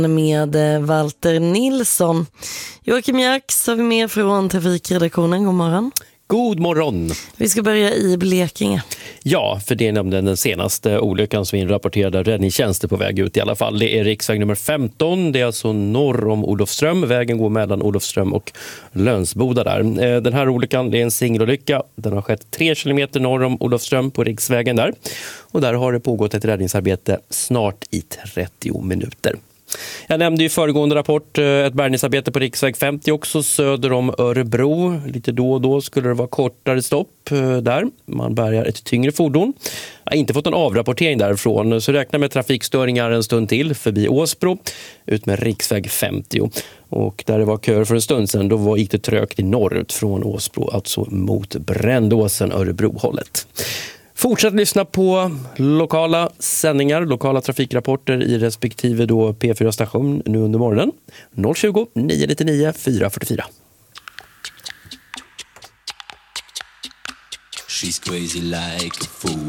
Med Walter Nilsson. Joakim Jax har vi med från trafikredaktionen. God morgon. God morgon. Vi ska börja i Blekinge. Ja, för det är nämligen den senaste olyckan som rapporterade räddningstjänster på väg ut i alla fall. Det är riksväg nummer 15, det är alltså norr om Olofström. Vägen går mellan Olofström och Lönsboda där. Den här olyckan, det är en singelolycka. Den har skett 3 kilometer norr om Olofström på riksvägen där. Och där har det pågått ett räddningsarbete snart i 30 minuter. Jag nämnde i föregående rapport ett bärgningsarbete på riksväg 50 också söder om Örebro. Lite då och då skulle det vara kortare stopp där. Man bärgar ett tyngre fordon. Jag har inte fått en avrapportering därifrån, så räkna med trafikstörningar en stund till förbi Åsbro ut med riksväg 50. Och där det var köer för en stund sedan, då gick det trögt i norrut från Åsbro, alltså mot Brändåsen, Örebro-hållet. Fortsätt lyssna på lokala sändningar, lokala trafikrapporter i respektive då P4-station nu under morgonen. 020 999 444. She's crazy like a fool.